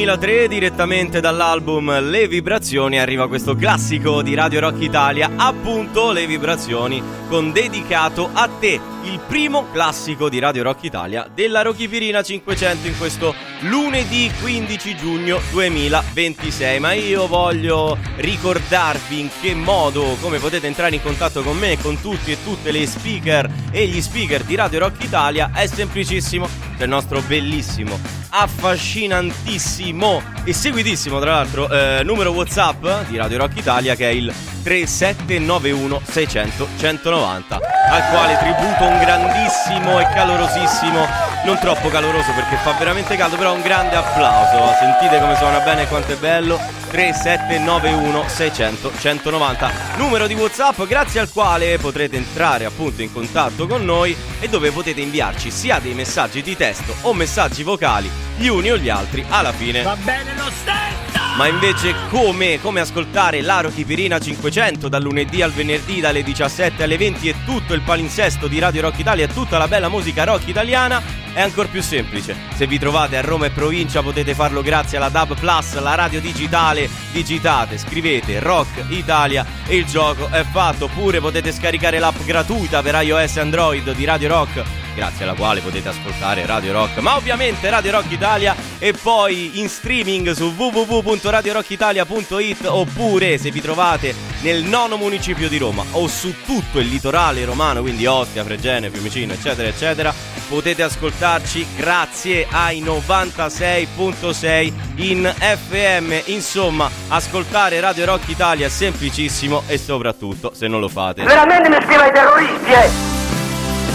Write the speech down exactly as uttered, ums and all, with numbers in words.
duemilatré, direttamente dall'album Le Vibrazioni, arriva questo classico di Radio Rock Italia, appunto Le Vibrazioni, con Dedicato a te, il primo classico di Radio Rock Italia della Rockipirina cinquecento in questo lunedì quindici giugno duemilaventisei. Ma io voglio ricordarvi in che modo, come potete entrare in contatto con me, con tutti e tutte le speaker e gli speaker di Radio Rock Italia. È semplicissimo, c'è il nostro bellissimo, affascinantissimo e seguitissimo tra l'altro eh, numero WhatsApp di Radio Rock Italia, che è il tre sette nove uno sei zero zero uno zero nove zero, al quale tributo un grandissimo e calorosissimo, non troppo caloroso perché fa veramente caldo, però un grande applauso. Sentite come suona bene e quanto è bello. Tre sette nove uno sei zero zero uno zero nove zero, numero di WhatsApp grazie al quale potrete entrare appunto in contatto con noi e dove potete inviarci sia dei messaggi di testo o messaggi vocali, gli uni o gli altri, alla fine va bene lo stesso. Ma invece come, come ascoltare la Rockipirina cinquecento dal lunedì al venerdì dalle diciassette alle venti e tutto il palinsesto di Radio Rock Italia e tutta la bella musica rock italiana è ancora più semplice. Se vi trovate a Roma e provincia potete farlo grazie alla D A B Plus, la radio digitale. Digitate, scrivete Rock Italia e il gioco è fatto. Oppure potete scaricare l'app gratuita per iOS e Android di Radio Rock, grazie alla quale potete ascoltare Radio Rock, ma ovviamente Radio Rock Italia, e poi in streaming su w w w punto radio rock italia punto it, oppure se vi trovate nel nono municipio di Roma o su tutto il litorale romano, quindi Ostia, Fregene, Fiumicino, eccetera eccetera, potete ascoltarci grazie ai novantasei virgola sei in F M. Insomma, ascoltare Radio Rock Italia è semplicissimo, e soprattutto, se non lo fate, veramente mi scrive ai terroristi, eh!